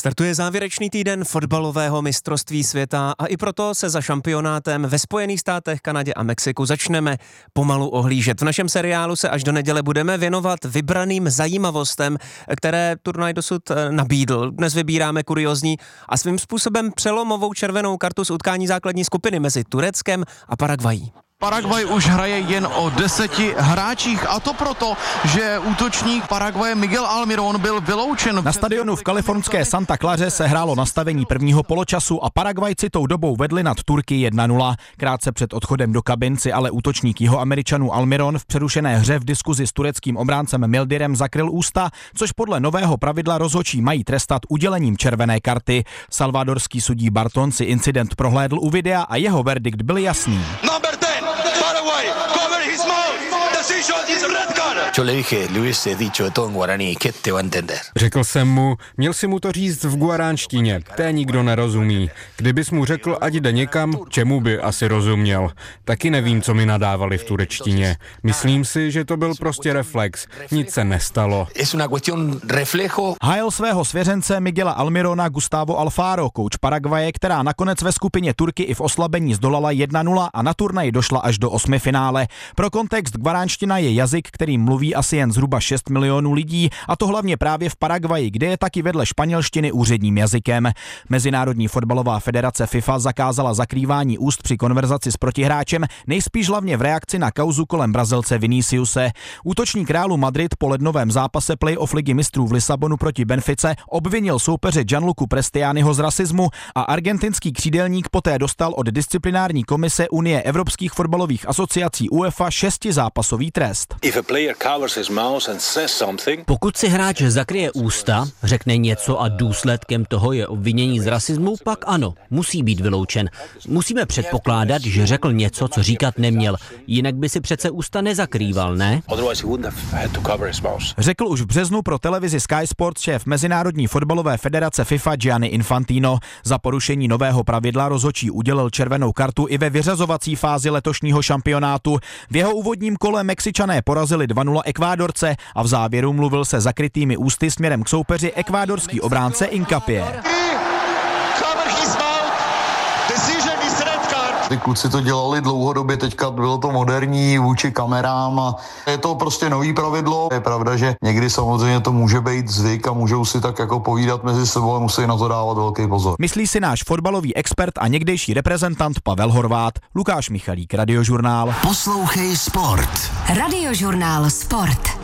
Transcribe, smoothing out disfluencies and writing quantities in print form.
Startuje závěrečný týden fotbalového mistrovství světa a i proto se za šampionátem ve Spojených státech, Kanadě a Mexiku začneme pomalu ohlížet. V našem seriálu se až do neděle budeme věnovat vybraným zajímavostem, které turnaj dosud nabídl. Dnes vybíráme kuriózní a svým způsobem přelomovou červenou kartu z utkání základní skupiny mezi Tureckem a Paraguayí. Paraguay už hraje jen o 10 hráčích a to proto, že útočník Paraguaye Miguel Almirón byl vyloučen. Na stadionu v kalifornské Santa Claře se hrálo nastavení prvního poločasu a Paraguajci tou dobou vedli nad Turky 1-0. Krátce před odchodem do kabin si ale útočník Jihoameričanů Almirón v přerušené hře v diskuzi s tureckým obráncem Mildirem zakryl ústa, což podle nového pravidla rozhodčí mají trestat udělením červené karty. Salvadorský sudí Barton si incident prohlédl u videa a jeho verdikt byl jasný. Paraguay, cover his mouth. Decision is red card. Yo le dije, le hubiese dicho todo en guaraní, ¿qué te va a entender? Řekl jsem mu, měl si mu to říct v guaránštině, té nikdo nerozumí. Kdybys mu řekl, ať jde někam, čemu by asi rozuměl. Taky nevím, co mi nadávali v turečtině. Myslím si, že to byl prostě reflex. Nic se nestalo. Es una cuestión reflejo. Hájil svého svěřence Miguela Almiróna Gustavo Alfaro, kouč Paraguaye, která nakonec ve skupině Turky i v oslabení zdolala 1-0 a na turnaj došla až do osmifinále. Pro kontext, guaránština je jazyk, který mluví asi jen zhruba 6 milionů lidí, a to hlavně právě v Paraguayi, kde je taky vedle španělštiny úředním jazykem. Mezinárodní fotbalová federace FIFA zakázala zakrývání úst při konverzaci s protihráčem, nejspíš hlavně v reakci na kauzu kolem Brazilce Viniciuse. Útočník Realu Madrid po lednovém zápase playoff Ligy mistrů v Lisabonu proti Benfice obvinil soupeře Gianluku Prestianiho z rasismu a argentinský křídelník poté dostal od disciplinární komise Unie evropských fotbalových asociací UEFA 6zápasový trest. Pokud si hráč zakryje ústa, řekne něco a důsledkem toho je obvinění z rasismu, pak ano, musí být vyloučen. Musíme předpokládat, že řekl něco, co říkat neměl, jinak by si přece ústa nezakrýval, ne? Řekl už v březnu pro televizi Sky Sports šéf Mezinárodní fotbalové federace FIFA Gianni Infantino. Za porušení nového pravidla rozhodčí udělil červenou kartu i ve vyřazovací fázi letošního šampionátu. V jeho úvodním kole Mexičané porazili 2-0 Ekvádorce a v závěru mluvil se zakrytými ústy směrem k soupeři ekvádorský obránce Hincapié. Ty kluci to dělali dlouhodobě, teďka bylo to moderní vůči kamerám a je to prostě nový pravidlo. Je pravda, že někdy samozřejmě to může být zvyk a můžou si tak jako povídat mezi sebou a musí na to dávat velký pozor. Myslí si náš fotbalový expert a někdejší reprezentant Pavel Horvát. Lukáš Michalík, Radiožurnál. Poslouchej Sport. Radiožurnál Sport.